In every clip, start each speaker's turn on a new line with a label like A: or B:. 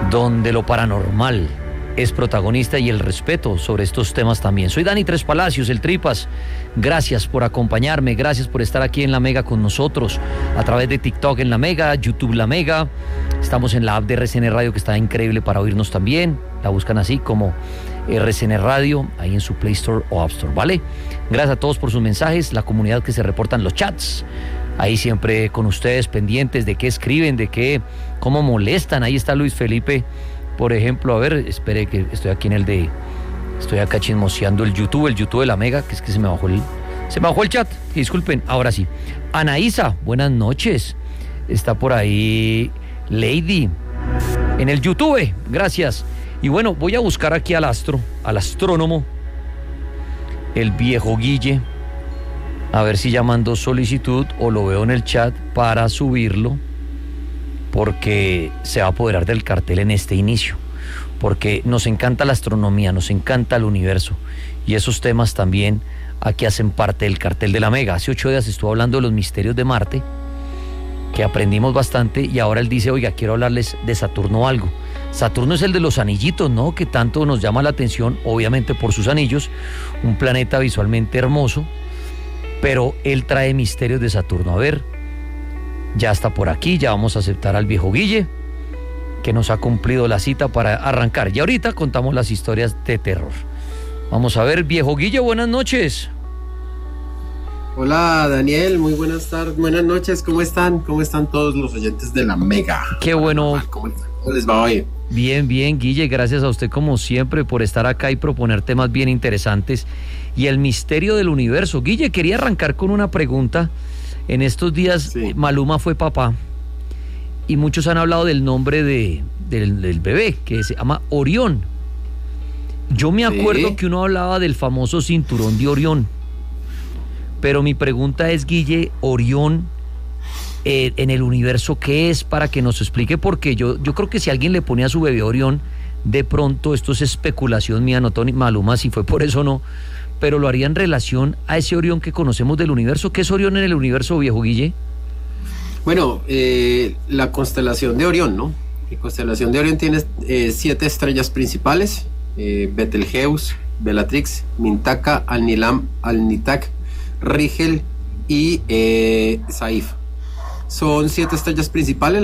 A: donde lo paranormal es protagonista y el respeto sobre estos temas también. Soy Dani Tres Palacios, el Tripas. Gracias por acompañarme, gracias por estar aquí en La Mega con nosotros, a través de TikTok en La Mega, YouTube La Mega. Estamos en la app de RCN Radio, que está increíble para oírnos también. La buscan así como RCN Radio, ahí en su Play Store o App Store, ¿vale? Gracias a todos por sus mensajes, la comunidad que se reporta en los chats. Ahí siempre con ustedes pendientes de qué escriben, de qué, cómo molestan. Ahí está Luis Felipe, por ejemplo. A ver, espere que estoy aquí estoy acá chismoseando el YouTube de La Mega, que es que se me bajó el chat. Disculpen, ahora sí. Anaísa, buenas noches. Está por ahí Lady en el YouTube, gracias. Y bueno, voy a buscar aquí al astrónomo, el viejo Guille, a ver si ya mandó solicitud o lo veo en el chat para subirlo, porque se va a apoderar del cartel en este inicio, porque nos encanta la astronomía, nos encanta el universo, y esos temas también aquí hacen parte del cartel de La Mega. Hace 8 días estuve hablando de los misterios de Marte, que aprendimos bastante, y ahora él dice, oiga, quiero hablarles de Saturno algo. Saturno es el de los anillitos, ¿no? Que tanto nos llama la atención, obviamente por sus anillos, un planeta visualmente hermoso, pero él trae misterios de Saturno. A ver, ya está por aquí, ya vamos a aceptar al viejo Guille, que nos ha cumplido la cita para arrancar. Y ahorita contamos las historias de terror. Vamos a ver, viejo Guille, buenas noches.
B: Hola Daniel, muy buenas tardes, buenas noches, ¿cómo están? ¿Cómo están todos los oyentes de La Mega?
A: Qué bueno.
B: ¿Cómo les va hoy?
A: Bien, Guille, gracias a usted como siempre por estar acá y proponer temas bien interesantes. Y el misterio del universo. Guille, quería arrancar con una pregunta. En estos días sí. Maluma fue papá y muchos han hablado del nombre del bebé, que se llama Orión. Yo me acuerdo que uno hablaba del famoso cinturón de Orión. Pero mi pregunta es, Guille, Orión en el universo, ¿qué es? Para que nos explique, porque yo creo que si alguien le pone a su bebé Orión, de pronto, esto es especulación mía, no Tony Maluma, si fue por eso no, pero lo haría en relación a ese Orión que conocemos del universo. ¿Qué es Orión en el universo, viejo Guille?
B: Bueno, la constelación de Orión, ¿no? La constelación de Orión tiene 7 estrellas principales, Betelgeuse, Bellatrix, Mintaka, Alnilam, Alnitak, Rigel y Saif. Son 7 estrellas principales,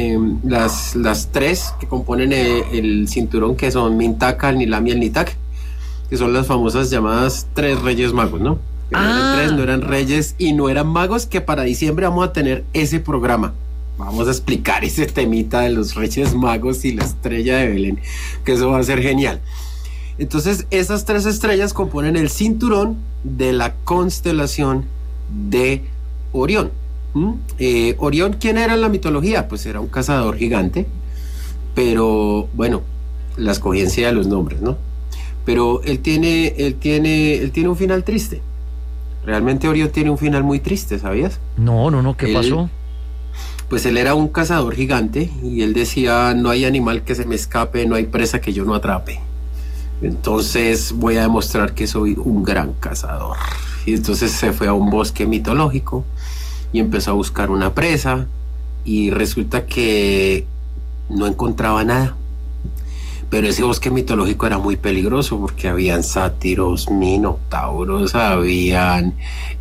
B: las 3 que componen el cinturón, que son Mintaka, Alnilam y Alnitak, que son las famosas llamadas 3 reyes magos, ¿no? Que no eran 3, no eran reyes y no eran magos, que para diciembre vamos a tener ese programa. Vamos a explicar ese temita de los reyes magos y la estrella de Belén, que eso va a ser genial. Entonces, esas 3 estrellas componen el cinturón de la constelación de Orión. Orión, ¿quién era en la mitología? Pues era un cazador gigante, pero bueno, la escogencia de los nombres, ¿no? Pero él tiene un final triste. Realmente Orión tiene un final muy triste, ¿sabías?
A: No, ¿qué pasó?
B: Pues él era un cazador gigante y él decía, no hay animal que se me escape, no hay presa que yo no atrape. Entonces voy a demostrar que soy un gran cazador. Y entonces se fue a un bosque mitológico y empezó a buscar una presa, y resulta que no encontraba nada. Pero ese bosque mitológico era muy peligroso porque habían sátiros, minotauros, habían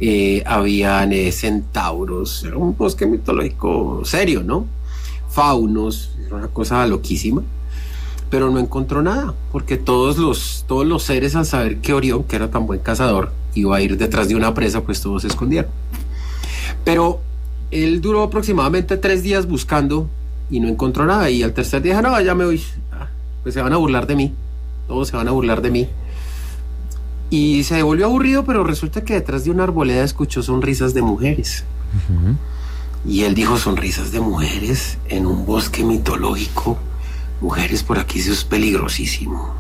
B: centauros. Era un bosque mitológico serio, ¿no? Faunos, era una cosa loquísima. Pero no encontró nada, porque todos los seres, al saber que Orión, que era tan buen cazador, iba a ir detrás de una presa, pues todos se escondieron. Pero él duró aproximadamente 3 días buscando y no encontró nada, y al tercer día dijo, no, ya me voy, pues se van a burlar de mí, todos se van a burlar de mí. Y se volvió aburrido, pero resulta que detrás de una arboleda escuchó sonrisas de mujeres. Uh-huh. Y él dijo, sonrisas de mujeres en un bosque mitológico. Mujeres por aquí, eso es peligrosísimo.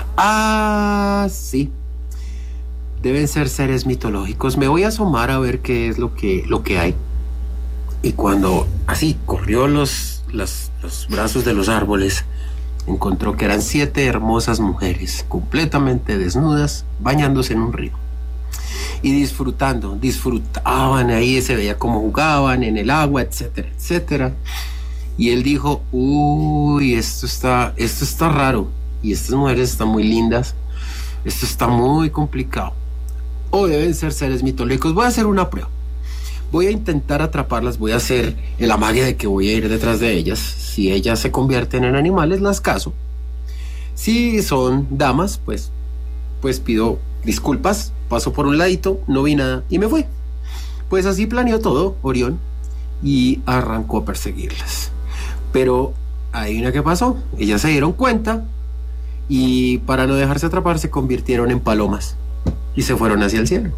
B: Sí. Deben ser seres mitológicos. Me voy a asomar a ver qué es lo que hay. Y cuando así corrió los brazos de los árboles, encontró que eran 7 hermosas mujeres, completamente desnudas, bañándose en un río. Y disfrutaban ahí, se veía cómo jugaban en el agua, etcétera, etcétera. Y él dijo, uy, esto está raro, y estas mujeres están muy lindas, esto está muy complicado, o deben ser seres mitológicos. Voy a hacer una prueba, voy a intentar atraparlas, voy a hacer la magia de que voy a ir detrás de ellas. Si ellas se convierten en animales, las caso. Si son damas, pues pido disculpas, paso por un ladito, no vi nada y me fui. Pues así planeó todo Orión y arrancó a perseguirlas. Pero adivina qué pasó, ellas se dieron cuenta y para no dejarse atrapar se convirtieron en palomas y se fueron hacia el cielo.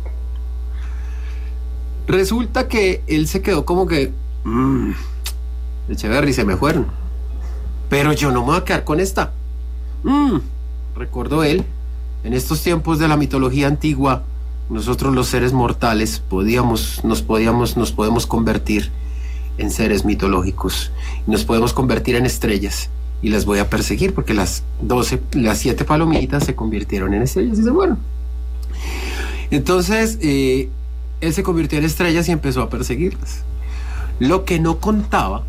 B: Resulta que él se quedó como que Echeverry, se me fueron, pero yo no me voy a quedar con esta. Recordó él, en estos tiempos de la mitología antigua, nosotros los seres mortales nos podemos convertir en seres mitológicos, nos podemos convertir en estrellas y las voy a perseguir porque las 7 palomitas se convirtieron en estrellas y se fueron. Entonces él se convirtió en estrellas y empezó a perseguirlas. Lo que no contaba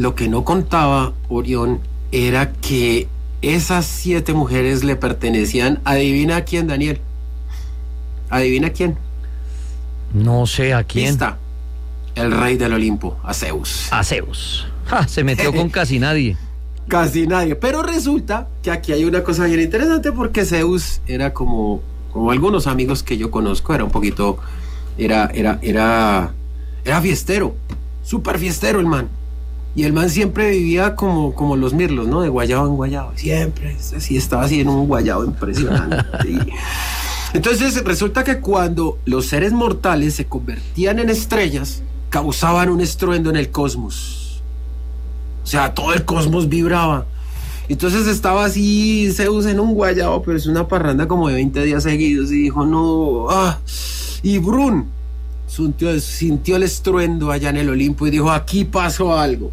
B: Orión era que esas 7 mujeres le pertenecían, adivina a quién, Daniel. Adivina a quién.
A: No sé a quién.
B: Está el rey del Olimpo, a Zeus.
A: A Zeus. Se metió con casi nadie.
B: Casi nadie. Pero resulta que aquí hay una cosa bien interesante, porque Zeus era como algunos amigos que yo conozco, era un poquito, era fiestero, súper fiestero el man. Y el man siempre vivía como los mirlos, ¿no? De guayabo en guayabo. Siempre, así estaba así en un guayabo impresionante. Entonces resulta que cuando los seres mortales se convertían en estrellas, causaban un estruendo en el cosmos. O sea, todo el cosmos vibraba. Entonces estaba así Zeus en un guayabo, pero es una parranda como de 20 días seguidos, y dijo, no, y Brun sintió el estruendo allá en el Olimpo y dijo, aquí pasó algo.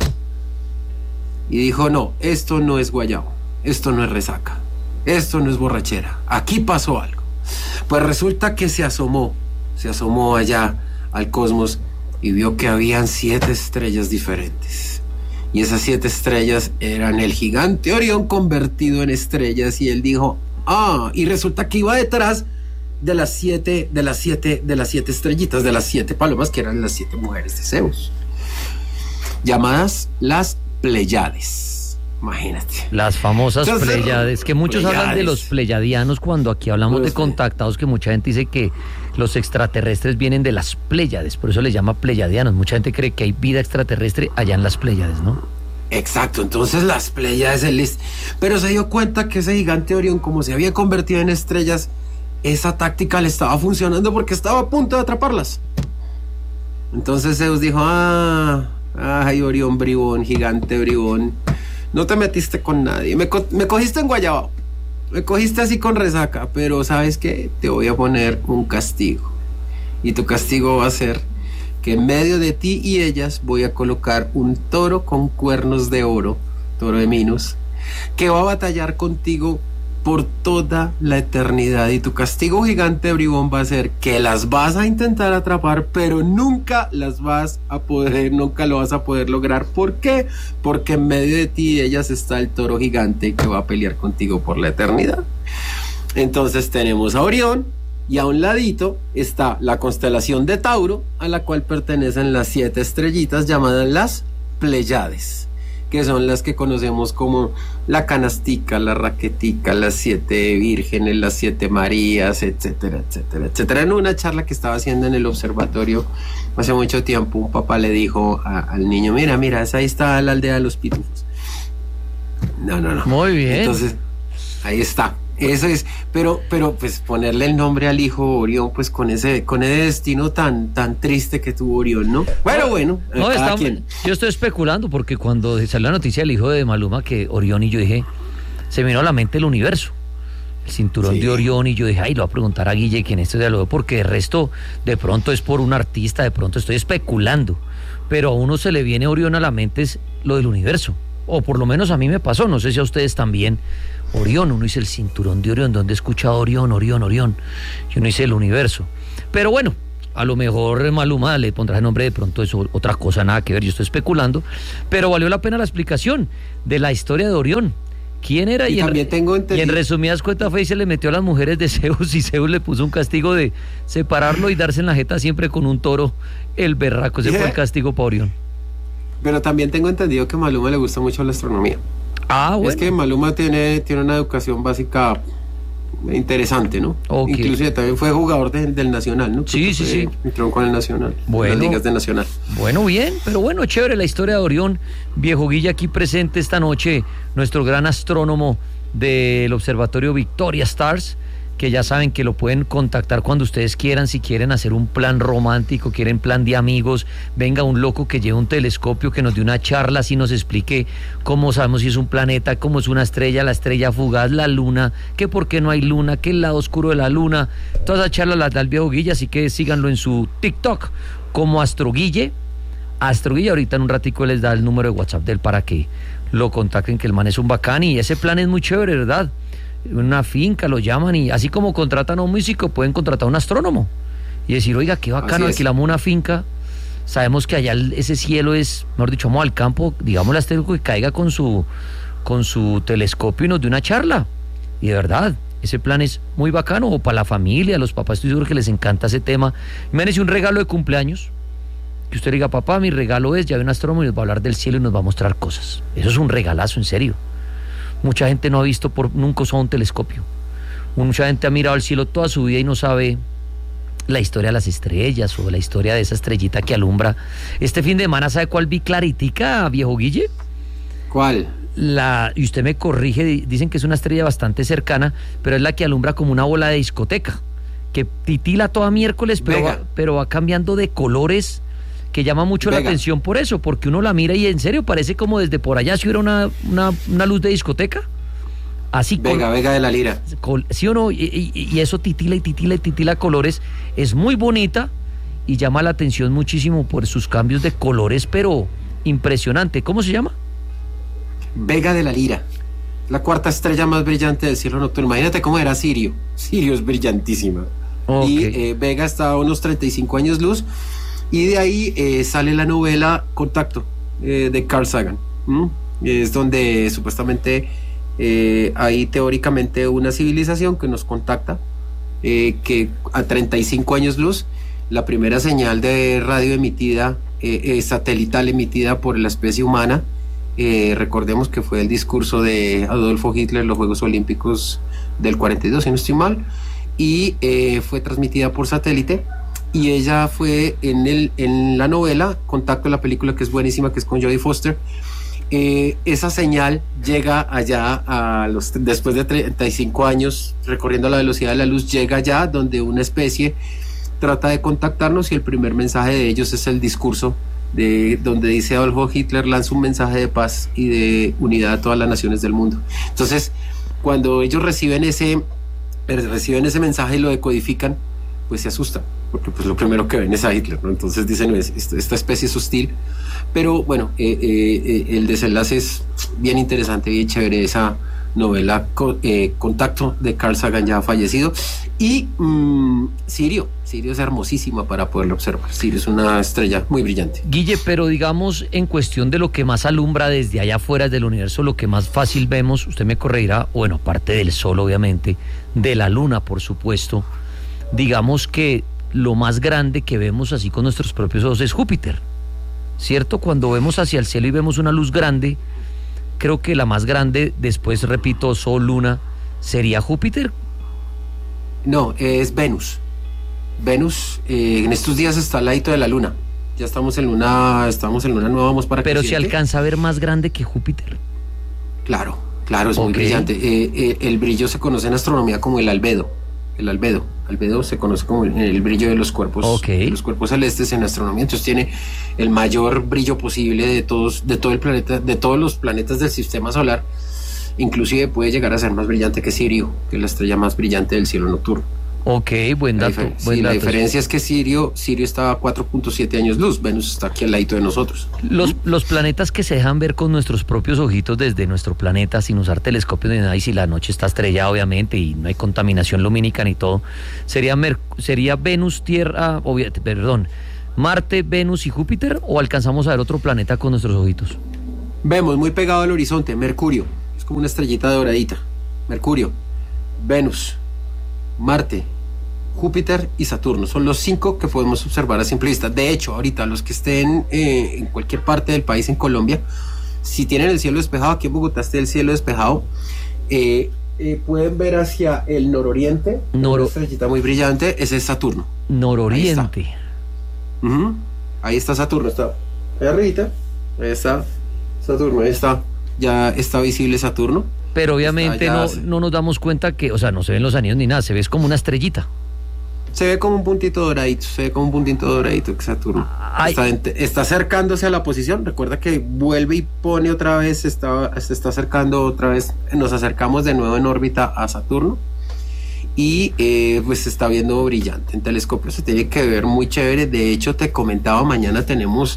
B: Y dijo, no, esto no es guayabo, esto no es resaca, esto no es borrachera, aquí pasó algo. Pues resulta que se asomó allá al cosmos y vio que habían 7 estrellas diferentes. Y esas 7 estrellas eran el gigante Orión convertido en estrellas. Y él dijo, y resulta que iba detrás de las 7 estrellitas, de las 7 palomas, que eran las 7 mujeres de Zeus, llamadas las Pleiades. Imagínate.
A: Las famosas Pleiades, que muchos hablan de los pleiadianos cuando aquí hablamos de contactados, que mucha gente dice que los extraterrestres vienen de las Pleiades, por eso les llama pleiadianos. Mucha gente cree que hay vida extraterrestre allá en las Pleiades, ¿no?
B: Exacto, entonces las Pleiades, pero se dio cuenta que ese gigante Orión, como se había convertido en estrellas, esa táctica le estaba funcionando porque estaba a punto de atraparlas. Entonces Zeus dijo, ay, Orión bribón, gigante bribón, no te metiste con nadie, me cogiste en guayabo, me cogiste así con resaca, pero ¿sabes qué? Te voy a poner un castigo, y tu castigo va a ser que en medio de ti y ellas voy a colocar un toro con cuernos de oro, toro de Minos, que va a batallar contigo por toda la eternidad, y tu castigo, gigante bribón, va a ser que las vas a intentar atrapar, pero nunca lo vas a poder lograr. ¿Por qué? Porque en medio de ti y ellas está el toro gigante que va a pelear contigo por la eternidad. Entonces tenemos a Orión, y a un ladito está la constelación de Tauro, a la cual pertenecen las 7 estrellitas llamadas las Pleiades, que son las que conocemos como la canastica, la raquetica, las 7 vírgenes, las 7 Marías, etcétera, etcétera, etcétera. En una charla que estaba haciendo en el observatorio hace mucho tiempo, un papá le dijo al niño, mira, ahí está la aldea de los pitufos. No.
A: Muy bien.
B: Entonces, ahí está. Eso es, pero pues ponerle el nombre al hijo Orión, pues con ese destino tan triste que tuvo Orión, ¿no? Bueno,
A: yo estoy especulando porque cuando salió la noticia del hijo de Maluma, que Orión, y yo dije, se me vino a la mente el universo, el cinturón de Orión, y yo dije, lo voy a preguntar a Guille quién esto ya lo, porque de resto, de pronto es por un artista, de pronto estoy especulando, pero a uno se le viene Orión a la mente es lo del universo, o por lo menos a mí me pasó, no sé si a ustedes también. Orión, uno dice el cinturón de Orión, ¿dónde he escuchado Orión? Y uno dice el universo. Pero bueno, A lo mejor Maluma le pondrá el nombre, de pronto es otra cosa, nada que ver, yo estoy especulando, pero valió la pena la explicación de la historia de Orión. ¿Quién era?
B: Y también tengo entendido.
A: Y en resumidas cuentas fue y se le metió a las mujeres de Zeus y Zeus le puso un castigo de separarlo y darse en la jeta siempre con un toro, el berraco. Ese fue el castigo para Orión.
B: Pero también tengo entendido que a Maluma le gusta mucho la astronomía.
A: Ah, bueno.
B: Es que Maluma tiene una educación básica interesante, ¿no?
A: Okay.
B: Inclusive también fue jugador del Nacional, ¿no?
A: Sí, sí.
B: Entró con el Nacional,
A: bueno,
B: las ligas de Nacional.
A: Bueno, bien, pero bueno, chévere la historia de Orión. Viejo Guille aquí presente esta noche, nuestro gran astrónomo del Observatorio Victoria Stars, que ya saben que lo pueden contactar cuando ustedes quieran, si quieren hacer un plan romántico, quieren plan de amigos, venga un loco que lleve un telescopio, que nos dé una charla, así nos explique cómo sabemos si es un planeta, cómo es una estrella, la estrella fugaz, la luna, que por qué no hay luna, que el lado oscuro de la luna. Toda esa charla la da el viejo Guille, así que síganlo en su TikTok como Astroguille. Astroguille, ahorita en un ratico les da el número de WhatsApp del para que lo contacten, que el man es un bacán y ese plan es muy chévere, ¿verdad? Una finca lo llaman y así como contratan a un músico pueden contratar a un astrónomo y decir, oiga, qué bacano, alquilamos una finca, sabemos que allá ese cielo es, mejor dicho, vamos al campo, digamos al astrónomo que caiga con su telescopio y nos dé una charla. Y de verdad, ese plan es muy bacano, o para la familia, a los papás estoy seguro que les encanta ese tema. Imagínense un regalo de cumpleaños, que usted diga, papá, mi regalo es, ya ve un astrónomo y nos va a hablar del cielo y nos va a mostrar cosas. Eso es un regalazo, en serio. Mucha gente no ha visto nunca usado un telescopio. Mucha gente ha mirado al cielo toda su vida y no sabe la historia de las estrellas o la historia de esa estrellita que alumbra. Este fin de semana, ¿sabe cuál vi claritica, viejo Guille?
B: ¿Cuál?
A: Y usted me corrige, dicen que es una estrella bastante cercana, pero es la que alumbra como una bola de discoteca, que titila toda miércoles, pero va cambiando de colores, que llama mucho la atención por eso, porque uno la mira y en serio parece como desde por allá si hubiera una luz de discoteca. Así
B: Vega de la Lira.
A: ¿Sí o no? Y eso titila colores, es muy bonita y llama la atención muchísimo por sus cambios de colores, pero impresionante. ¿Cómo se llama?
B: Vega de la Lira, la cuarta estrella más brillante del cielo nocturno. Imagínate cómo era Sirio. Sirio es brillantísima. Okay. Y Vega está a unos 35 años luz. Y de ahí sale la novela Contacto de Carl Sagan. Es donde supuestamente hay teóricamente una civilización que nos contacta, que a 35 años luz, la primera señal de radio emitida, satelital emitida por la especie humana, recordemos que fue el discurso de Adolfo Hitler en los Juegos Olímpicos del 42, si no estoy mal, y fue transmitida por satélite. Y ella fue en la novela Contacto, la película que es buenísima, que es con Jodie Foster. Esa señal llega allá después de 35 años recorriendo a la velocidad de la luz, llega allá donde una especie trata de contactarnos y el primer mensaje de ellos es el discurso donde dice Adolfo Hitler lanza un mensaje de paz y de unidad a todas las naciones del mundo. Entonces, cuando ellos reciben ese mensaje y lo decodifican, pues se asustan, porque pues lo primero que ven es a Hitler, ¿no? Entonces dicen, esta especie es hostil, pero bueno, el desenlace es bien interesante, bien chévere, esa novela Contacto de Carl Sagan, ya fallecido. Y Sirio es hermosísima para poderlo observar. Sirio es una estrella muy brillante.
A: Guille, pero digamos, en cuestión de lo que más alumbra desde allá afuera del universo, lo que más fácil vemos, usted me corregirá, bueno, aparte del sol obviamente, de la luna por supuesto, digamos que lo más grande que vemos así con nuestros propios ojos es Júpiter, ¿cierto? Cuando vemos hacia el cielo y vemos una luz grande, creo que la más grande, después repito, sol, luna, ¿sería Júpiter?
B: No, es Venus. Venus en estos días está al ladito de la luna. Ya estamos en luna nueva, vamos para
A: pero se alcanza a ver más grande que Júpiter.
B: Claro, es muy brillante. El brillo se conoce en astronomía como el albedo. El albedo se conoce como el brillo de los cuerpos, los cuerpos celestes en astronomía. Entonces tiene el mayor brillo posible de todo el planeta, de todos los planetas del sistema solar. Inclusive puede llegar a ser más brillante que Sirio, que es la estrella más brillante del cielo nocturno.
A: Ok, buen dato.
B: La diferencia es que Sirio está a 4.7 años luz, Venus está aquí al ladito de nosotros.
A: Los planetas que se dejan ver con nuestros propios ojitos desde nuestro planeta, sin usar telescopios ni nada, y si la noche está estrellada obviamente y no hay contaminación lumínica ni todo, sería Venus, Tierra, Marte, Venus y Júpiter, ¿o alcanzamos a ver otro planeta con nuestros ojitos?
B: Vemos muy pegado al horizonte, Mercurio, es como una estrellita doradita. Mercurio, Venus, Marte, Júpiter y Saturno son los 5 que podemos observar a simple vista. De hecho, ahorita los que estén en cualquier parte del país, en Colombia, si tienen el cielo despejado, aquí en Bogotá está el cielo despejado, pueden ver hacia el nororiente, una estrellita muy brillante, ese es Saturno.
A: Nororiente.
B: Ahí está Saturno, está ahí arribita, ahí está Saturno, ahí está, ya está visible Saturno.
A: Pero obviamente no nos damos cuenta que, o sea, no se ven los anillos ni nada, se ve como una estrellita.
B: Se ve como un puntito doradito, que Saturno está acercándose a la posición. Recuerda que vuelve y pone otra vez, se está acercando otra vez, nos acercamos de nuevo en órbita a Saturno y pues se está viendo brillante. En telescopio se tiene que ver muy chévere. De hecho, te comentaba, mañana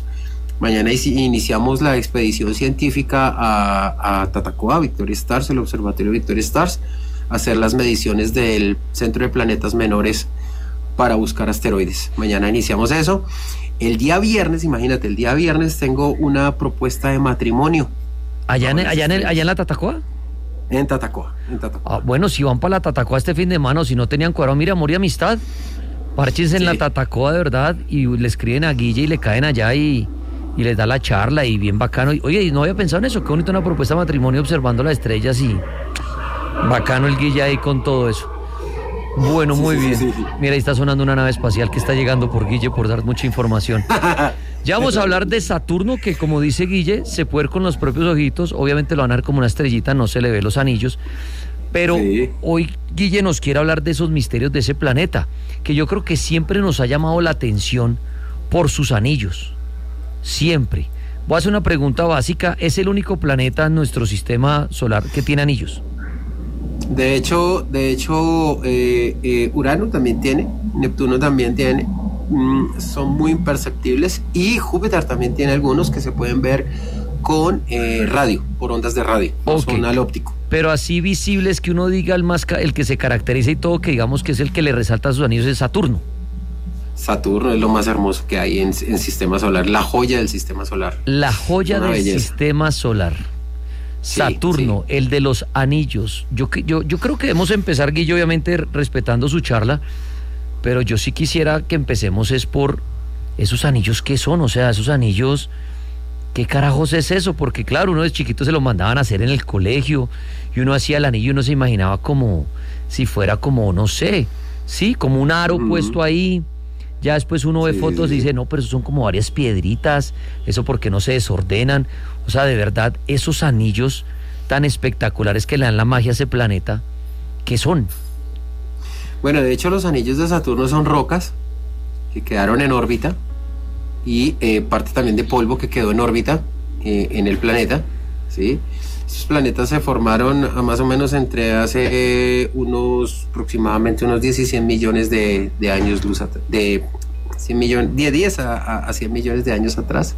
B: iniciamos la expedición científica a Tatacoa, Victoria Stars, el observatorio Victoria Stars, a hacer las mediciones del Centro de Planetas Menores para buscar asteroides. Mañana iniciamos eso. El día viernes, imagínate, tengo una propuesta de matrimonio.
A: ¿Allá en la Tatacoa?
B: En Tatacoa.
A: Bueno, si van para la Tatacoa este fin de semana, o si no tenían cuadrado, mira, amor y amistad, párchense en la Tatacoa de verdad y le escriben a Guille y le caen allá y les da la charla y bien bacano. Oye, no había pensado en eso, qué bonito una propuesta de matrimonio observando las estrellas y bacano el Guille ahí con todo eso. Bueno, muy bien. Sí. Mira, ahí está sonando una nave espacial que está llegando por Guille por dar mucha información. Ya vamos a hablar de Saturno, que como dice Guille, se puede ver con los propios ojitos. Obviamente lo van a ver como una estrellita, no se le ve los anillos. Pero hoy Guille nos quiere hablar de esos misterios de ese planeta, que yo creo que siempre nos ha llamado la atención por sus anillos. Siempre. Voy a hacer una pregunta básica. ¿Es el único planeta en nuestro sistema solar que tiene anillos?
B: De hecho, Urano también tiene, Neptuno también tiene, son muy imperceptibles, y Júpiter también tiene algunos que se pueden ver con radio, por ondas de radio, son al óptico.
A: Pero así visibles que uno diga el que se caracteriza y todo, que digamos que es el que le resalta a sus anillos, es Saturno.
B: Saturno es lo más hermoso que hay en sistema solar, la joya del sistema solar.
A: La joya del sistema solar. Saturno, sí. El de los anillos. Yo creo que debemos empezar, Guillo, obviamente respetando su charla, pero yo sí quisiera que empecemos es por esos anillos. ¿Qué son? O sea, esos anillos, ¿qué carajos es eso? Porque claro, uno de chiquito se lo mandaban a hacer en el colegio y uno hacía el anillo y uno se imaginaba como si fuera como, no sé, sí, como un aro puesto ahí. Ya después uno ve fotos y dice, no, pero eso son como varias piedritas, eso porque no se desordenan. O sea, de verdad, esos anillos tan espectaculares que le dan la magia a ese planeta, ¿qué son?
B: Bueno, de hecho los anillos de Saturno son rocas que quedaron en órbita y parte también de polvo que quedó en órbita en el planeta, ¿sí? Estos planetas se formaron más o menos entre hace aproximadamente unos 10 y 100 millones de años luz, de 10 a 100 millones de años atrás.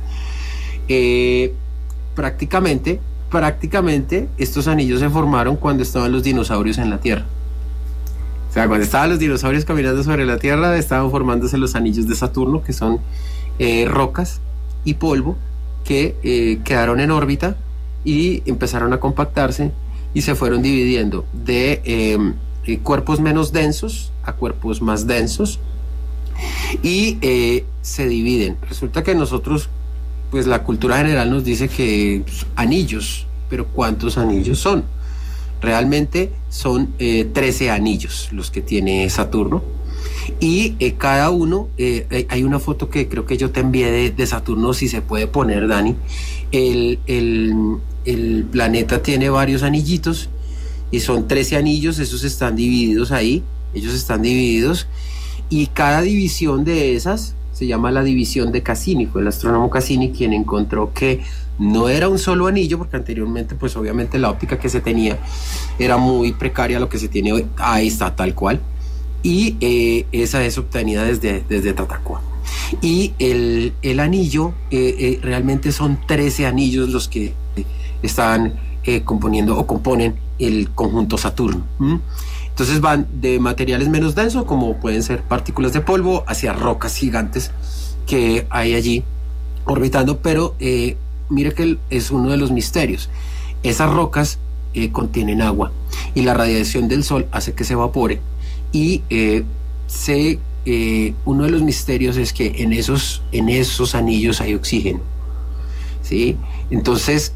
B: Prácticamente estos anillos se formaron cuando estaban los dinosaurios en la Tierra. O sea, cuando estaban los dinosaurios caminando sobre la Tierra, estaban formándose los anillos de Saturno, que son rocas y polvo que quedaron en órbita y empezaron a compactarse y se fueron dividiendo de cuerpos menos densos a cuerpos más densos y se dividen. Resulta que nosotros, pues la cultura general nos dice que anillos, pero ¿cuántos anillos son? Realmente son 13 anillos los que tiene Saturno, y cada uno, hay una foto que creo que yo te envié de Saturno, si se puede poner, Dani. El planeta tiene varios anillitos y son 13 anillos, esos están divididos ahí, ellos están divididos, y cada división de esas se llama la división de Cassini. Fue el astrónomo Cassini quien encontró que no era un solo anillo, porque anteriormente pues obviamente la óptica que se tenía era muy precaria a lo que se tiene hoy. Ahí está, tal cual. y esa es obtenida desde Tatacoa. Y el anillo, realmente son 13 anillos los que están componiendo o componen el conjunto Saturno. Entonces van de materiales menos densos, como pueden ser partículas de polvo, hacia rocas gigantes que hay allí orbitando, pero mire que es uno de los misterios. Esas rocas contienen agua y la radiación del Sol hace que se evapore, y uno de los misterios es que en esos anillos hay oxígeno, ¿sí? Entonces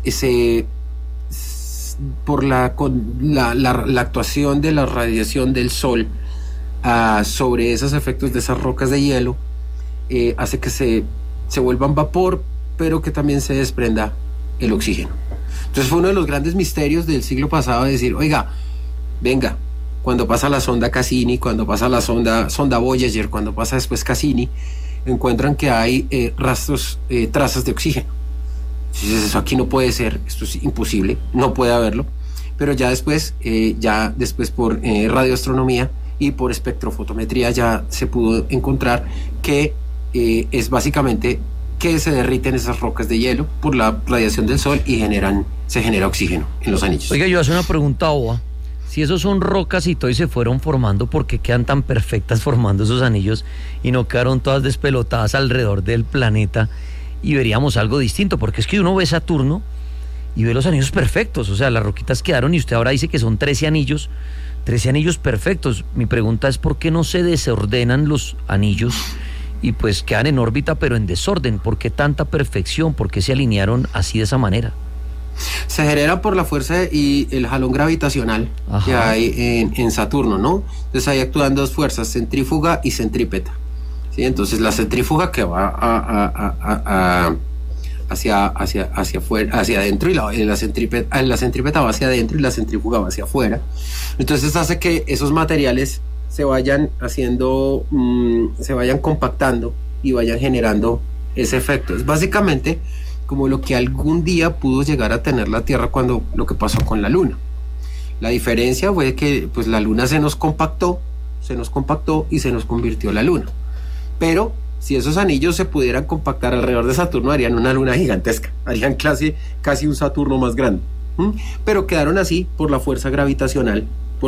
B: por la actuación de la radiación del Sol sobre esos efectos de esas rocas de hielo, hace que se vuelvan vapor, pero que también se desprenda el oxígeno. Entonces fue uno de los grandes misterios del siglo pasado, de decir, oiga, venga, cuando pasa la sonda Cassini, cuando pasa la sonda Voyager, cuando pasa después Cassini, encuentran que hay trazas de oxígeno. Entonces eso aquí no puede ser, esto es imposible, no puede haberlo. Pero ya después por radioastronomía y por espectrofotometría ya se pudo encontrar que es básicamente que se derriten esas rocas de hielo por la radiación del Sol y se genera oxígeno en los anillos.
A: Oiga, yo hago una pregunta boba. Si esos son rocas y todo y se fueron formando, ¿por qué quedan tan perfectas formando esos anillos y no quedaron todas despelotadas alrededor del planeta y veríamos algo distinto? Porque es que uno ve Saturno y ve los anillos perfectos, o sea, las roquitas quedaron, y usted ahora dice que son 13 anillos perfectos. Mi pregunta es, ¿por qué no se desordenan los anillos y pues quedan en órbita pero en desorden? ¿Por qué tanta perfección? ¿Por qué se alinearon así de esa manera?
B: Se genera por la fuerza y el jalón gravitacional que hay en Saturno, ¿no? Entonces ahí actúan dos fuerzas, centrífuga y centrípeta, ¿sí? Entonces la centrífuga que va hacia afuera, hacia adentro, y la centrípeta va hacia adentro y la centrífuga va hacia afuera. Entonces hace que esos materiales se vayan compactando y vayan generando ese efecto. Es básicamente como lo que algún día pudo llegar a tener la Tierra cuando lo que pasó con la Luna. La diferencia fue que pues la Luna se nos compactó y se nos convirtió en la Luna. Pero si esos anillos se pudieran compactar alrededor de Saturno, harían una luna gigantesca, harían casi un Saturno más grande. Pero quedaron así por la fuerza gravitacional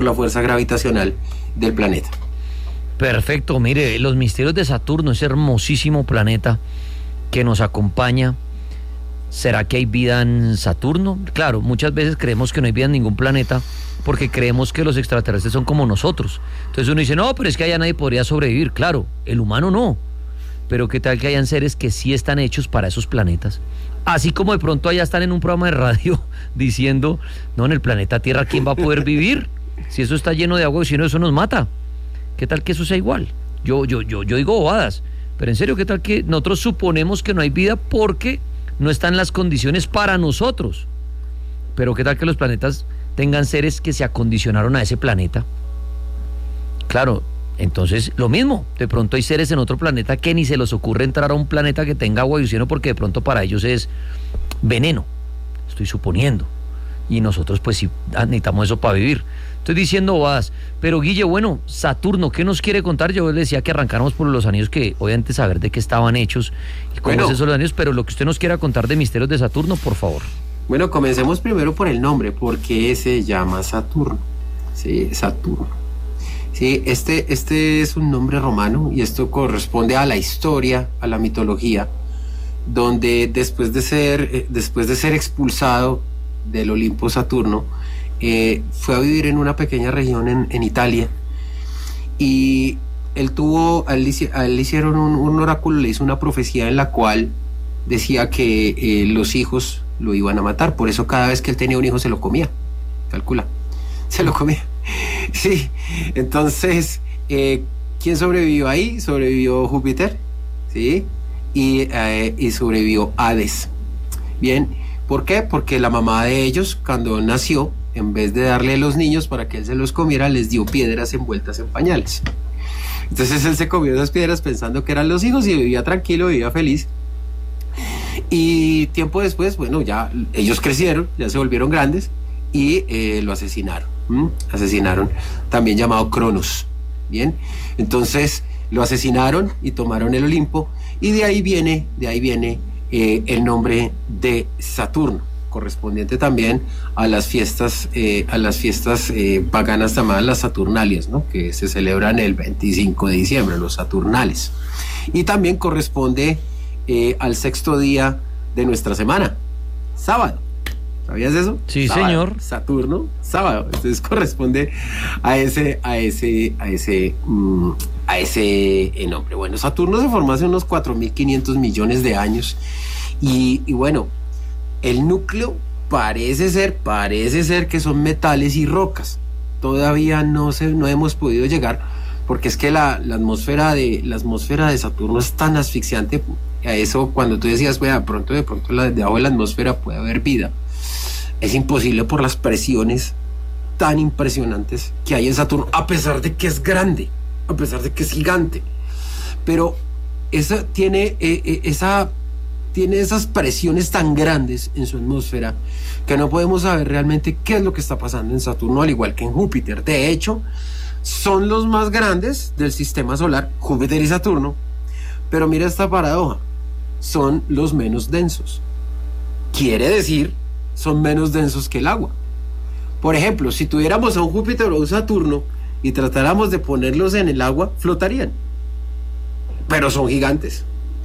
B: del planeta.
A: Perfecto, mire, los misterios de Saturno, ese hermosísimo planeta que nos acompaña. ¿Será que hay vida en Saturno? Claro, muchas veces creemos que no hay vida en ningún planeta porque creemos que los extraterrestres son como nosotros. Entonces uno dice, no, pero es que allá nadie podría sobrevivir. Claro, el humano no. Pero ¿qué tal que hayan seres que sí están hechos para esos planetas? Así como de pronto allá están en un programa de radio diciendo, no, en el planeta Tierra, ¿quién va a poder vivir? Si eso está lleno de agua, si no, eso nos mata. ¿Qué tal que eso sea igual? Yo digo bobadas, pero en serio, ¿qué tal que nosotros suponemos que no hay vida porque no están las condiciones para nosotros? Pero ¿qué tal que los planetas tengan seres que se acondicionaron a ese planeta? Claro, entonces lo mismo, de pronto hay seres en otro planeta que ni se les ocurre entrar a un planeta que tenga agua y oxígeno porque de pronto para ellos es veneno, estoy suponiendo, y nosotros pues sí necesitamos eso para vivir. Estoy diciendo bobadas, pero Guille, bueno, Saturno, ¿qué nos quiere contar? Yo le decía que arrancáramos por los anillos, que obviamente saber de qué estaban hechos y cómo es eso los anillos, pero lo que usted nos quiera contar de misterios de Saturno, por favor.
B: Bueno, comencemos primero por el nombre, porque se llama Saturno. Sí, Saturno. Sí, este es un nombre romano y esto corresponde a la historia, a la mitología, donde después de ser expulsado del Olimpo Saturno, fue a vivir en una pequeña región en Italia, y a él le hicieron un oráculo, le hizo una profecía en la cual decía que los hijos lo iban a matar. Por eso cada vez que él tenía un hijo se lo comía, calcula, se lo comía. Sí, entonces ¿quién sobrevivió ahí? Sobrevivió Júpiter, ¿sí? Y sobrevivió Hades. Bien, ¿por qué? Porque la mamá de ellos, cuando nació, en vez de darle los niños para que él se los comiera, les dio piedras envueltas en pañales. Entonces él se comió esas piedras pensando que eran los hijos y vivía tranquilo, vivía feliz. Y tiempo después, bueno, ya ellos crecieron, ya se volvieron grandes y lo asesinaron. Asesinaron, también llamado Cronos. Bien, entonces lo asesinaron y tomaron el Olimpo, y de ahí viene el nombre de Saturno, correspondiente también a las fiestas paganas llamadas las Saturnalias, ¿no? Que se celebran el 25 de diciembre, los Saturnales. Y también corresponde al sexto día de nuestra semana, sábado. ¿Sabías eso?
A: Sí,
B: sábado,
A: señor.
B: Saturno, sábado. Entonces corresponde a ese nombre. Bueno, Saturno se formó hace unos 4.500 millones de años. Y bueno, el núcleo parece ser que son metales y rocas. Todavía no hemos podido llegar, porque es que la atmósfera de Saturno es tan asfixiante. A eso, cuando tú decías, de pronto debajo de la atmósfera puede haber vida, es imposible por las presiones tan impresionantes que hay en Saturno, a pesar de que es grande, a pesar de que es gigante. Pero tiene esas presiones tan grandes en su atmósfera que no podemos saber realmente qué es lo que está pasando en Saturno, al igual que en Júpiter. De hecho, son los más grandes del sistema solar, Júpiter y Saturno, pero mira esta paradoja, son los menos densos. Quiere decir, son menos densos que el agua. Por ejemplo, si tuviéramos a un Júpiter o un Saturno y tratáramos de ponerlos en el agua, flotarían, pero son gigantes.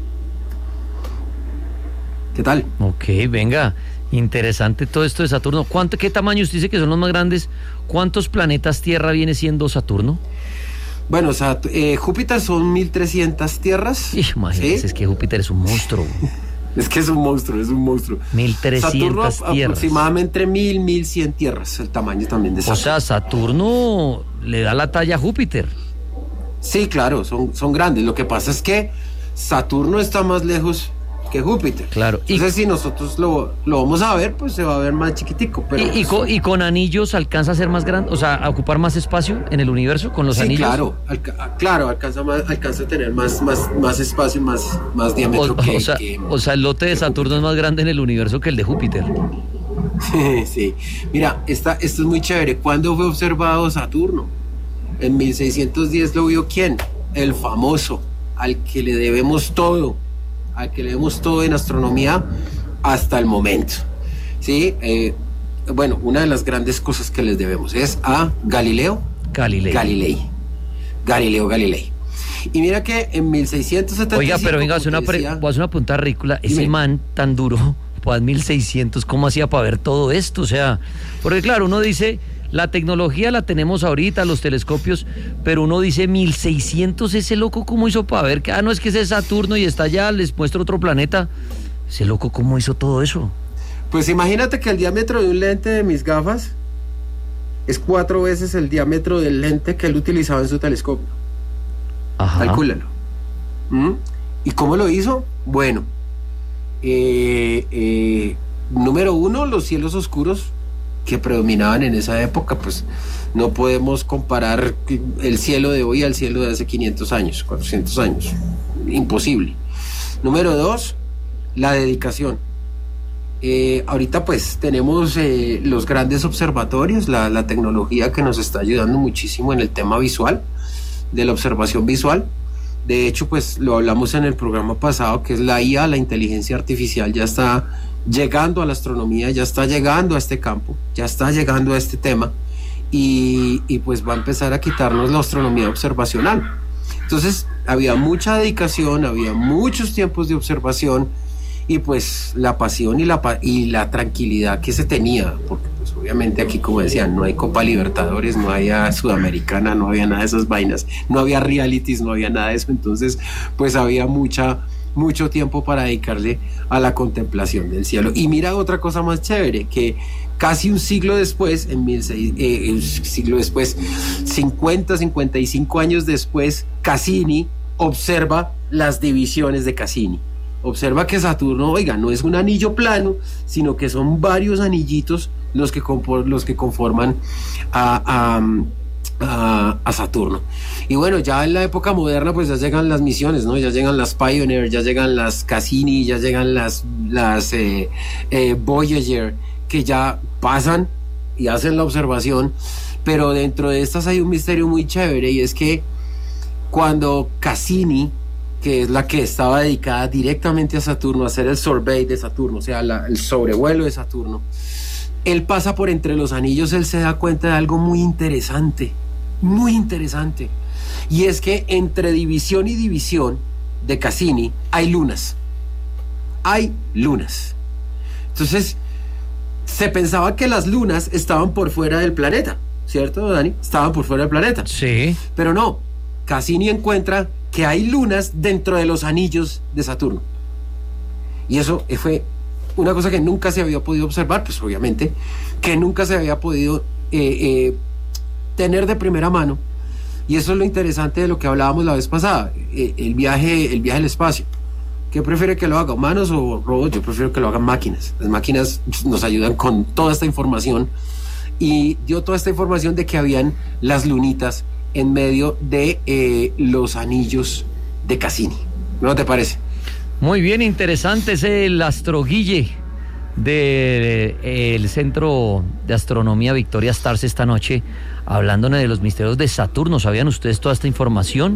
B: ¿Qué tal?
A: Ok, venga, interesante todo esto de Saturno. ¿Qué tamaño usted dice que son los más grandes? ¿Cuántos planetas Tierra viene siendo Saturno?
B: Bueno, Júpiter son 1.300 tierras.
A: Imagínese,
B: ¿sí?
A: Es que Júpiter es un monstruo.
B: Es que es un monstruo.
A: 1.300
B: Saturno,
A: tierras.
B: aproximadamente 1.100 tierras, el tamaño también de Saturno.
A: O sea, Saturno le da la talla a Júpiter.
B: Sí, claro, son grandes. Lo que pasa es que Saturno está más lejos que Júpiter.
A: Claro.
B: Entonces, si nosotros lo vamos a ver, pues se va a ver más chiquitico. Pero
A: ¿Y con anillos alcanza a ser más grande? O sea, a ocupar más espacio en el universo con los
B: sí,
A: anillos.
B: Claro, alcanza a tener más espacio, más diámetro
A: o sea, el lote de Saturno es más grande en el universo que el de Júpiter.
B: Sí. Mira, esto es muy chévere. ¿Cuándo fue observado Saturno? En 1610 lo vio ¿quién? El famoso, al que le debemos todo en astronomía hasta el momento. ¿Sí? Bueno, una de las grandes cosas que les debemos es a Galileo Galilei. Y mira que en 1675...
A: Oiga, pero venga, voy a hacer una pregunta ridícula. Ese man tan duro, pues 1600, ¿cómo hacía para ver todo esto? O sea, porque claro, uno dice, la tecnología la tenemos ahorita, los telescopios, pero uno dice 1600, ese loco cómo hizo para ver que, no es que ese es Saturno y está allá, les muestro otro planeta. Ese loco cómo hizo todo eso.
B: Pues imagínate que el diámetro de un lente de mis gafas es 4 veces el diámetro del lente que él utilizaba en su telescopio.
A: Ajá.
B: Calcúlalo. ¿Y cómo lo hizo? Bueno, número uno, los cielos oscuros que predominaban en esa época, pues no podemos comparar el cielo de hoy al cielo de hace 500 años, 400 años, imposible. Número dos, la dedicación. Ahorita pues tenemos los grandes observatorios, la tecnología que nos está ayudando muchísimo en el tema visual, de la observación visual. De hecho, pues lo hablamos en el programa pasado, que es la IA, la inteligencia artificial, ya está llegando a la astronomía, ya está llegando a este campo, ya está llegando a este tema, y pues va a empezar a quitarnos la astronomía observacional. Entonces había mucha dedicación, había muchos tiempos de observación, y pues la pasión y la tranquilidad que se tenía, porque pues obviamente aquí, como decían, no hay Copa Libertadores, no había Sudamericana, no había nada de esas vainas, no había realities, no había nada de eso. Entonces pues había mucho tiempo para dedicarle a la contemplación del cielo. Y mira otra cosa más chévere, que casi un siglo después, 55 años después, Cassini observa las divisiones de Cassini. Observa que Saturno, oiga, no es un anillo plano, sino que son varios anillitos los que conforman a Saturno. Y bueno, ya en la época moderna pues ya llegan las misiones, ¿no? Ya llegan las Pioneer, ya llegan las Cassini, ya llegan las Voyager, que ya pasan y hacen la observación, pero dentro de estas hay un misterio muy chévere, y es que cuando Cassini, que es la que estaba dedicada directamente a Saturno, a hacer el survey de Saturno, o sea, el sobrevuelo de Saturno, él pasa por entre los anillos, él se da cuenta de algo muy interesante, y es que entre división y división de Cassini hay lunas. Entonces, se pensaba que las lunas estaban por fuera del planeta, ¿cierto, Dani? Estaban por fuera del planeta.
A: Sí.
B: Pero no, Cassini encuentra que hay lunas dentro de los anillos de Saturno. Y eso fue una cosa que nunca se había podido observar, pues obviamente, que nunca se había podido tener de primera mano. Y eso es lo interesante de lo que hablábamos la vez pasada, el viaje al espacio. ¿Qué prefiere que lo haga, humanos o robots? Yo prefiero que lo hagan máquinas. Las máquinas nos ayudan con toda esta información, y dio toda esta información de que habían las lunitas en medio de los anillos de Cassini. ¿No te parece?
A: Muy bien, interesante. Es el Astro Guille del Centro de Astronomía Victoria Stars esta noche, hablándonos de los misterios de Saturno. ¿Sabían ustedes toda esta información?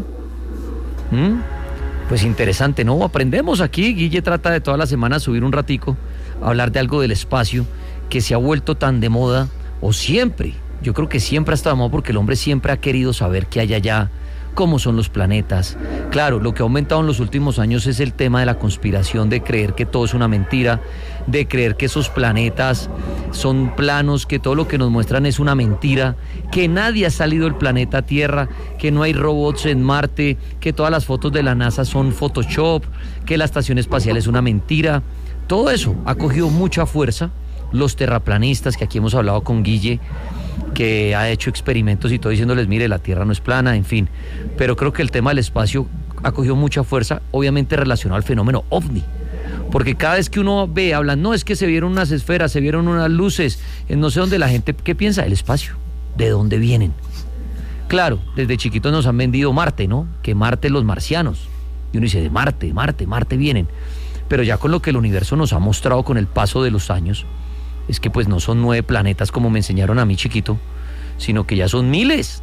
A: Pues interesante, ¿no? Aprendemos aquí. Guille trata de toda la semana subir un ratico a hablar de algo del espacio que se ha vuelto tan de moda, o siempre, yo creo que siempre ha estado de moda, porque el hombre siempre ha querido saber qué hay allá, cómo son los planetas. Claro, lo que ha aumentado en los últimos años es el tema de la conspiración, de creer que todo es una mentira, de creer que esos planetas son planos, que todo lo que nos muestran es una mentira, que nadie ha salido del planeta Tierra, que no hay robots en Marte, que todas las fotos de la NASA son Photoshop, que la estación espacial es una mentira. Todo eso ha cogido mucha fuerza. Los terraplanistas, que aquí hemos hablado con Guille, que ha hecho experimentos y todo diciéndoles, mire, la Tierra no es plana, en fin. Pero creo que el tema del espacio ha cogido mucha fuerza, obviamente relacionado al fenómeno OVNI. Porque cada vez que uno ve, hablan, no, es que se vieron unas esferas, se vieron unas luces, en no sé dónde, la gente, ¿qué piensa? El espacio, ¿de dónde vienen? Claro, desde chiquitos nos han vendido Marte, ¿no? Que Marte, los marcianos. Y uno dice, de Marte vienen. Pero ya con lo que el universo nos ha mostrado con el paso de los años, es que pues no son 9 planetas como me enseñaron a mí chiquito, sino que ya son miles.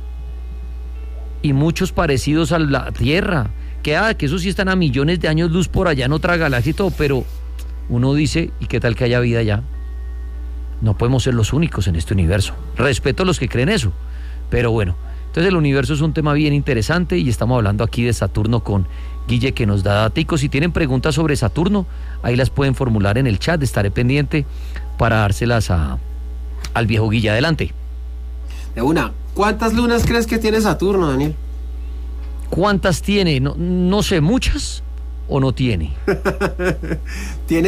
A: Y muchos parecidos a la Tierra, que esos sí están a millones de años luz por allá en otra galaxia y todo, pero uno dice, ¿y qué tal que haya vida allá? No podemos ser los únicos en este universo. Respeto a los que creen eso, pero bueno. Entonces el universo es un tema bien interesante, y estamos hablando aquí de Saturno con Guille, que nos da daticos. Si tienen preguntas sobre Saturno, ahí las pueden formular en el chat, estaré pendiente para dárselas al viejo Guille. Adelante.
B: De una, ¿cuántas lunas crees que tiene Saturno, Daniel?
A: ¿Cuántas tiene? No sé, ¿muchas o no tiene?
B: Tiene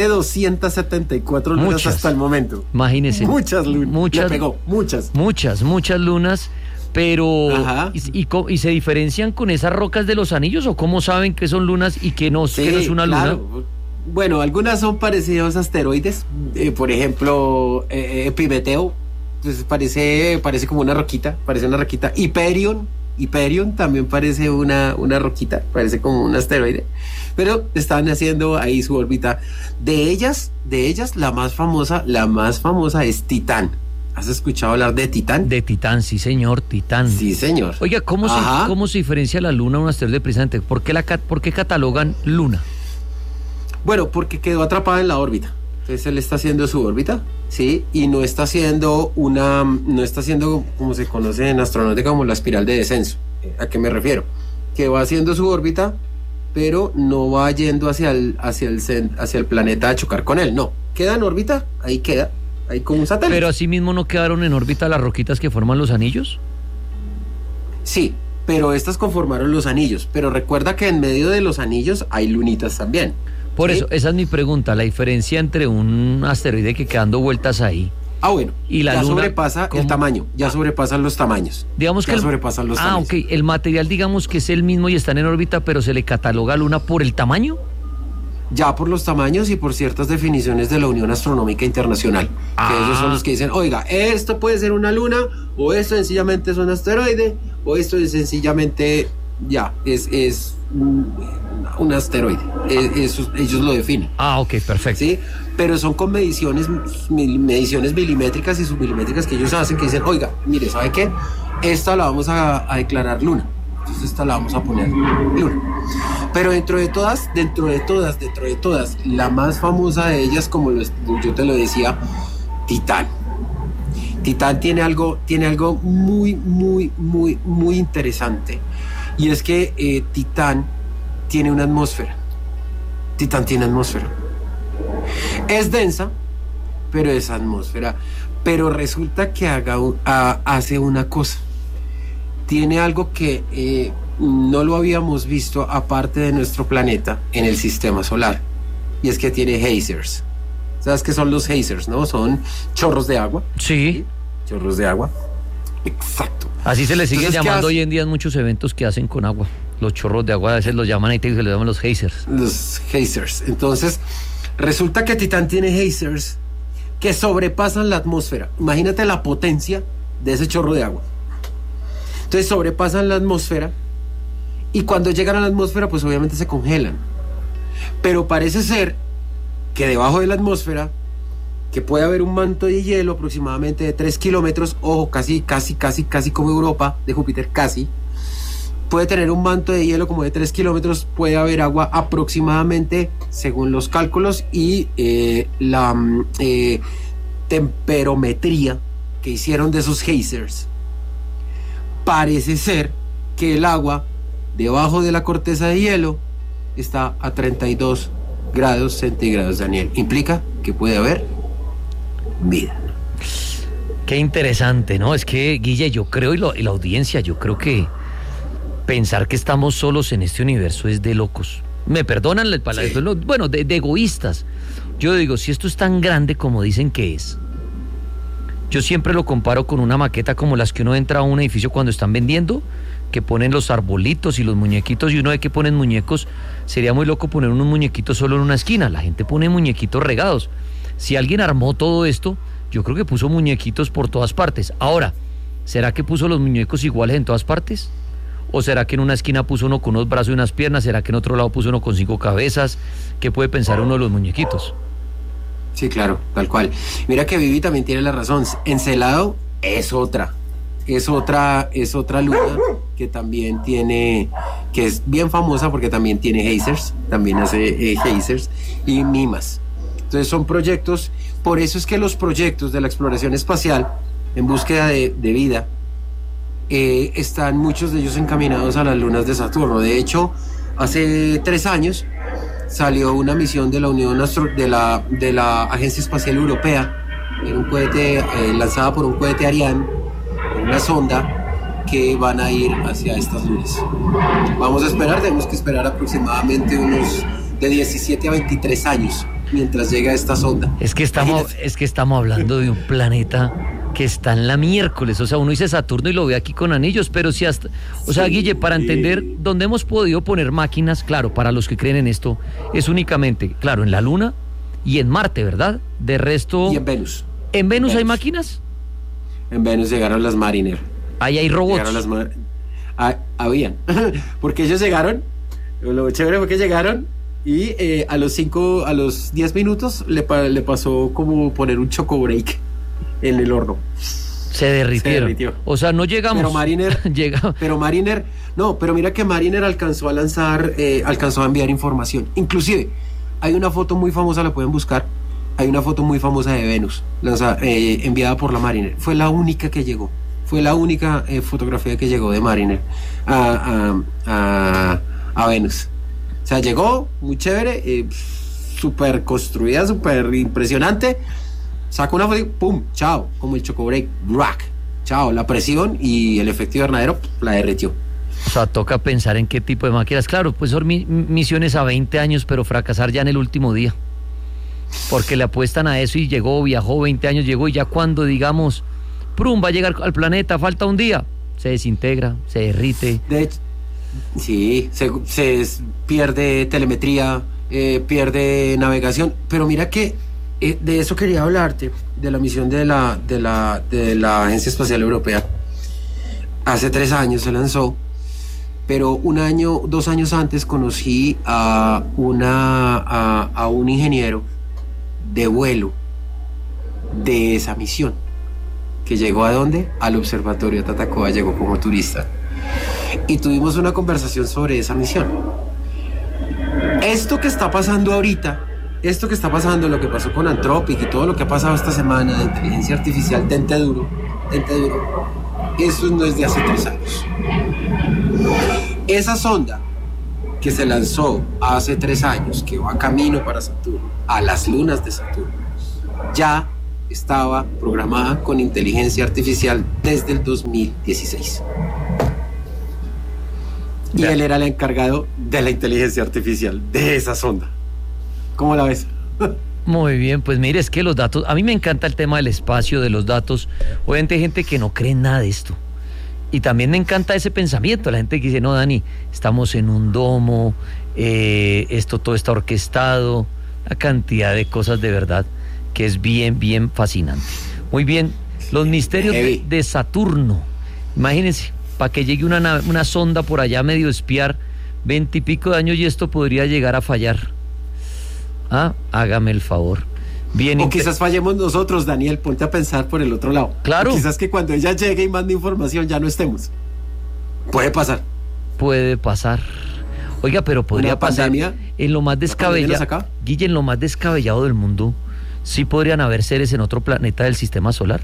B: 274 lunas muchas, hasta el momento.
A: Imagínese.
B: Muchas lunas. Le pegó, muchas.
A: Muchas lunas. Pero, ¿y se diferencian con esas rocas de los anillos, o cómo saben que son lunas y que no, que no es una
B: claro.
A: luna?
B: Bueno, algunas son parecidas a asteroides, por ejemplo, Epimeteo, pues parece como una roquita, Hyperion también parece una roquita, parece como un asteroide, pero están haciendo ahí su órbita. De ellas, la más famosa es Titán. ¿Has escuchado hablar de Titán?
A: De Titán, sí señor, Titán.
B: Sí señor.
A: Oiga, ¿cómo se diferencia la luna de un asteroide precisamente? ¿Por qué catalogan luna?
B: Bueno, porque quedó atrapada en la órbita. Entonces él está haciendo su órbita, ¿sí? Y no está haciendo como se conoce en astronáutica como la espiral de descenso. ¿A qué me refiero? Que va haciendo su órbita, pero no va yendo hacia el planeta a chocar con él. No, queda en órbita, ahí queda. Ahí como un satélite.
A: ¿Pero así mismo no quedaron en órbita las roquitas que forman los anillos?
B: Sí, pero estas conformaron los anillos. Pero recuerda que en medio de los anillos hay lunitas también.
A: Por eso, esa es mi pregunta, la diferencia entre un asteroide que queda dando vueltas ahí.
B: Bueno, y la luna sobrepasa el tamaño, ya sobrepasan los tamaños.
A: Digamos que
B: sobrepasan los tamaños.
A: Ok, el material digamos que es el mismo y están en órbita, pero se le cataloga a luna por el tamaño.
B: Ya por los tamaños y por ciertas definiciones de la Unión Astronómica Internacional, que ellos son los que dicen, oiga, esto puede ser una luna, o esto sencillamente es un asteroide, o esto es sencillamente ya, es un asteroide. Ellos lo definen.
A: Ah, ok, perfecto.
B: ¿Sí? Pero son con mediciones milimétricas y submilimétricas que ellos hacen, que dicen, oiga, mire, ¿sabe qué? Esta la vamos a declarar luna. Entonces esta la vamos a poner luna. Pero dentro de todas, la más famosa de ellas, como yo te lo decía, Titán. Titán tiene algo muy, muy, muy, muy interesante. Y es que Titán tiene una atmósfera. Es densa, pero es atmósfera. Pero resulta que hace una cosa. Tiene algo que no lo habíamos visto aparte de nuestro planeta en el sistema solar. Y es que tiene geysers. ¿Sabes qué son los geysers, no? Son chorros de agua.
A: Sí.
B: Chorros de agua. Exacto.
A: Así se le sigue llamando hoy en día en muchos eventos que hacen con agua. Los chorros de agua a veces los llaman ahí, se les llaman los geysers.
B: Los geysers. Entonces, resulta que Titán tiene geysers que sobrepasan la atmósfera. Imagínate la potencia de ese chorro de agua. Entonces sobrepasan la atmósfera y cuando llegan a la atmósfera pues obviamente se congelan. Pero parece ser que debajo de la atmósfera, que puede haber un manto de hielo aproximadamente de 3 kilómetros, ojo, casi como Europa de Júpiter, casi. Puede tener un manto de hielo como de 3 kilómetros, puede haber agua aproximadamente, según los cálculos y la temperometría que hicieron de esos geysers. Parece ser que el agua debajo de la corteza de hielo está a 32 grados centígrados, Daniel. Implica que puede haber vida.
A: Qué interesante, ¿no? Es que, Guille, yo creo, y la audiencia, yo creo que pensar que estamos solos en este universo es de locos. Me perdonan el palabra, sí. Bueno, de egoístas. Yo digo, si esto es tan grande como dicen que es, yo siempre lo comparo con una maqueta como las que uno entra a un edificio cuando están vendiendo, que ponen los arbolitos y los muñequitos, y uno ve que ponen muñecos. Sería muy loco poner unos muñequitos solo en una esquina. La gente pone muñequitos regados. Si alguien armó todo esto, yo creo que puso muñequitos por todas partes. Ahora, ¿será que puso los muñecos iguales en todas partes? ¿O será que en una esquina puso uno con unos brazos y unas piernas? ¿Será que en otro lado puso uno con 5 cabezas? ¿Qué puede pensar uno de los muñequitos?
B: Sí, claro, tal cual. Mira que Vivi también tiene la razón. Encelado es otra luna que también tiene, que es bien famosa porque también tiene geysers, también hace geysers y mimas. Entonces son proyectos, por eso es que los proyectos de la exploración espacial en búsqueda de vida están muchos de ellos encaminados a las lunas de Saturno. De hecho, hace 3 años salió una misión de la de la Agencia Espacial Europea, en un cohete lanzada por un cohete Ariane, una sonda que van a ir hacia estas lunas. Tenemos que esperar aproximadamente unos de 17 a 23 años mientras llega esta sonda.
A: Es que estamos hablando de un planeta que está en la miércoles, o sea, uno dice Saturno y lo ve aquí con anillos, pero si hasta, o sea, Guille, para entender dónde hemos podido poner máquinas, claro, para los que creen en esto, es únicamente, claro, en la Luna y en Marte, ¿verdad? De resto...
B: Y en Venus.
A: ¿En Venus hay máquinas?
B: En Venus llegaron las Mariner.
A: Ahí hay robots.
B: Habían, porque ellos llegaron, lo chévere fue que llegaron y a los 10 minutos le pasó como poner un choco break en el horno.
A: Se derritieron. O sea, no llegamos.
B: Pero Mariner pero mira que Mariner alcanzó a enviar información. Inclusive, hay una foto muy famosa, la pueden buscar. Hay una foto muy famosa de Venus, enviada por la Mariner. Fue la única que llegó. Fue la única fotografía que llegó de Mariner a Venus. O sea, llegó muy chévere, súper construida, súper impresionante. Sacó una foto y ¡pum! ¡Chao! Como el chocobreak, ¡rack! ¡Chao! La presión y el efecto invernadero la derritió.
A: O sea, toca pensar en qué tipo de máquinas. Claro, pues son misiones a 20 años, pero fracasar ya en el último día. Porque le apuestan a eso y viajó 20 años, llegó y ya cuando digamos, ¡prum! Va a llegar al planeta, falta un día, se desintegra, se derrite.
B: De hecho, sí, se pierde telemetría, pierde navegación, pero mira que de eso quería hablarte, de la misión de la Agencia Espacial Europea. Hace 3 años se lanzó pero 2 años antes conocí a un ingeniero de vuelo de esa misión, que llegó ¿a dónde? Al observatorio Tatacoa, llegó como turista. Y tuvimos una conversación sobre esa misión. Esto que está pasando ahorita, esto que está pasando, lo que pasó con Anthropic y todo lo que ha pasado esta semana de inteligencia artificial, tente duro, eso no es de hace 3 años. Esa sonda que se lanzó hace 3 años, que va camino para Saturno, a las lunas de Saturno, ya estaba programada con inteligencia artificial desde el 2016. Y él era el encargado de la inteligencia artificial de esa sonda. ¿Cómo la ves?
A: Muy bien, pues mire, es que los datos, a mí me encanta el tema del espacio, de los datos. Obviamente hay gente que no cree en nada de esto. Y también me encanta ese pensamiento, la gente que dice, no, Dani, estamos en un domo, esto todo está orquestado, la cantidad de cosas de verdad que es bien, bien fascinante. Muy bien, los misterios de Saturno. Imagínense, para que llegue una sonda por allá medio espiar, 20 y pico de años y esto podría llegar a fallar. Hágame el favor. Bien,
B: o quizás fallemos nosotros, Daniel, ponte a pensar por el otro lado.
A: Claro.
B: O quizás que cuando ella llegue y mande información ya no estemos. Puede pasar.
A: Puede pasar. Oiga, pero podría pasar en lo más descabellado. Guille, en lo más descabellado del mundo, ¿sí podrían haber seres en otro planeta del sistema solar?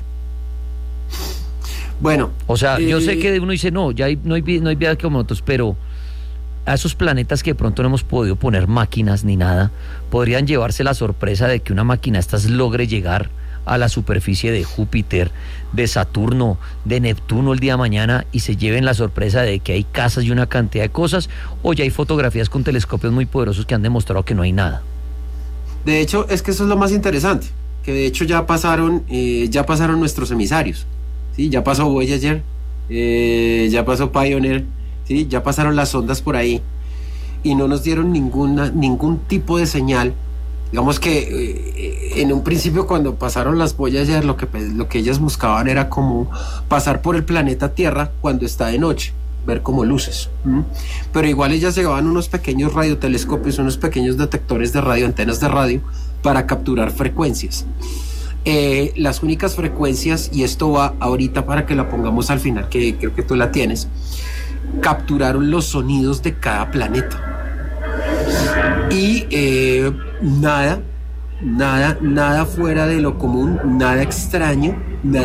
B: Bueno.
A: O sea, yo sé que uno dice, no, ya no hay vida como nosotros, pero a esos planetas que de pronto no hemos podido poner máquinas ni nada, podrían llevarse la sorpresa de que una máquina estas logre llegar a la superficie de Júpiter, de Saturno, de Neptuno el día de mañana y se lleven la sorpresa de que hay casas y una cantidad de cosas, o ya hay fotografías con telescopios muy poderosos que han demostrado que no hay nada.
B: De hecho, es que eso es lo más interesante, que de hecho ya pasaron nuestros emisarios, ¿sí? Ya pasó Voyager, ya pasó Pioneer, ¿sí? Ya pasaron las sondas por ahí y no nos dieron ningún tipo de señal. Digamos que en un principio cuando pasaron las Voyager lo que ellas buscaban era como pasar por el planeta Tierra cuando está de noche, ver como luces. Pero igual ellas llevaban unos pequeños radiotelescopios, unos pequeños detectores de radio, antenas de radio, para capturar frecuencias. Las únicas frecuencias, y esto va ahorita para que la pongamos al final, que creo que tú la tienes, capturaron los sonidos de cada planeta. Y nada fuera de lo común, nada extraño,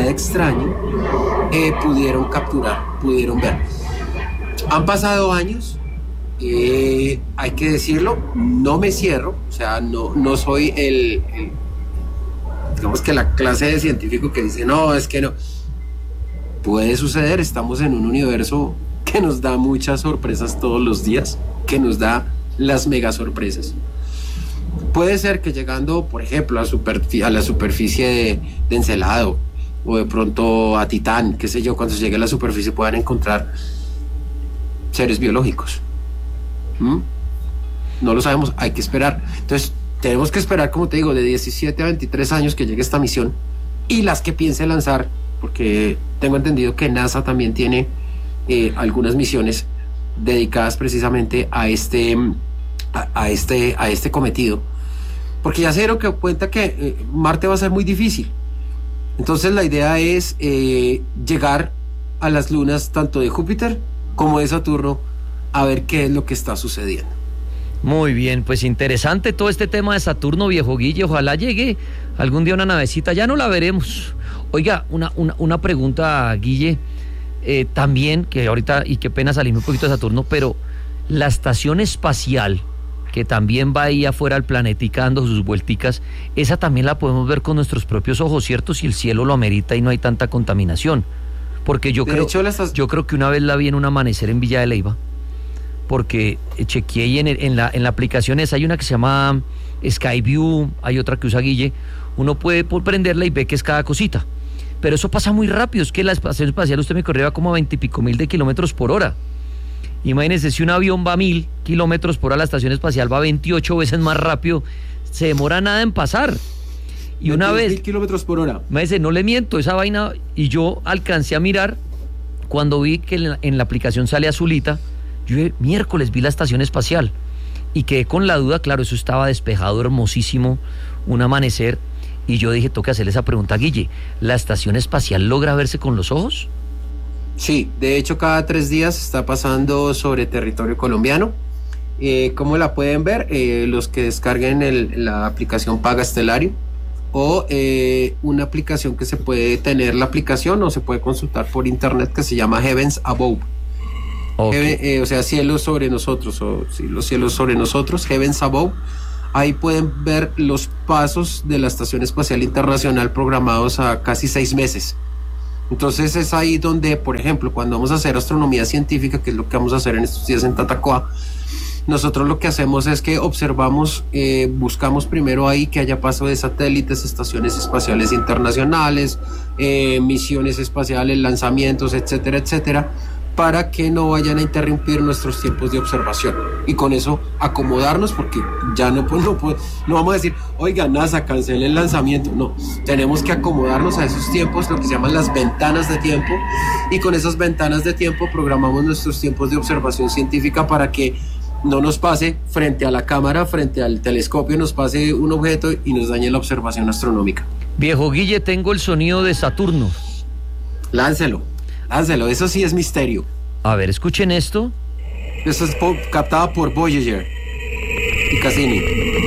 B: pudieron capturar, pudieron ver. Han pasado años, hay que decirlo, no me cierro, o sea, no soy digamos que la clase de científico que dice, no, es que no. Puede suceder, estamos en un universo que nos da muchas sorpresas todos los días, que nos da las mega sorpresas. Puede ser que llegando, por ejemplo, a la superficie de Encelado o de pronto a Titán, qué sé yo, cuando se llegue a la superficie puedan encontrar seres biológicos. No lo sabemos, hay que esperar. Entonces, tenemos que esperar, como te digo, de 17 a 23 años que llegue esta misión y las que piense lanzar, porque tengo entendido que NASA también tiene algunas misiones dedicadas precisamente a este cometido, porque ya se dieron cuenta que Marte va a ser muy difícil. Entonces la idea es llegar a las lunas tanto de Júpiter como de Saturno a ver qué es lo que está sucediendo.
A: Muy bien, pues interesante todo este tema de Saturno, viejo Guille. Ojalá llegue algún día una navecita, ya no la veremos. Oiga, una pregunta, Guille, también, que ahorita, y qué pena salirme un poquito de Saturno, pero la estación espacial, que también va ahí afuera al planetica dando sus vuelticas, esa también la podemos ver con nuestros propios ojos, ¿cierto? Si el cielo lo amerita y no hay tanta contaminación. Porque yo creo que una vez la vi en un amanecer en Villa de Leyva, porque chequeé y en la aplicación esa hay una que se llama Skyview, hay otra que usa Guille, uno puede prenderla y ve que es cada cosita, pero eso pasa muy rápido, es que la estación espacial usted me corría como a 20 y pico mil de kilómetros por hora. Imagínense, si un avión va a 1000 kilómetros por hora, la estación espacial va 28 veces más rápido, se demora nada en pasar. Y una vez
B: 1000 kilómetros por hora.
A: Me dice, no le miento, esa vaina, y yo alcancé a mirar cuando vi que en la aplicación sale azulita, Yo miércoles vi la estación espacial y quedé con la duda, claro, eso estaba despejado, hermosísimo, un amanecer, y yo dije, toca hacerle esa pregunta a Guille, ¿la estación espacial logra verse con los ojos?
B: Sí, de hecho cada 3 días está pasando sobre territorio colombiano. ¿Cómo la pueden ver? Los que descarguen la aplicación Paga Estelario o una aplicación que se puede tener la aplicación o se puede consultar por internet que se llama Heavens Above. Okay. O sea, cielos sobre nosotros, o sí, los cielos sobre nosotros, Heavens Above. Ahí pueden ver los pasos de la Estación Espacial Internacional programados a casi 6 meses. Entonces es ahí donde, por ejemplo, cuando vamos a hacer astronomía científica, que es lo que vamos a hacer en estos días en Tatacoa, nosotros lo que hacemos es que observamos, buscamos primero ahí que haya paso de satélites, estaciones espaciales internacionales, misiones espaciales, lanzamientos, etcétera, etcétera, para que no vayan a interrumpir nuestros tiempos de observación y con eso acomodarnos, porque ya no vamos a decir, oiga, NASA, cancele el lanzamiento. No, tenemos que acomodarnos a esos tiempos, lo que se llaman las ventanas de tiempo, y con esas ventanas de tiempo programamos nuestros tiempos de observación científica para que no nos pase frente a la cámara, frente al telescopio, nos pase un objeto y nos dañe la observación astronómica.
A: Viejo Guille, tengo el sonido de Saturno.
B: Láncelo, eso sí es misterio.
A: A ver, escuchen esto.
B: Eso es captada por Voyager y Cassini.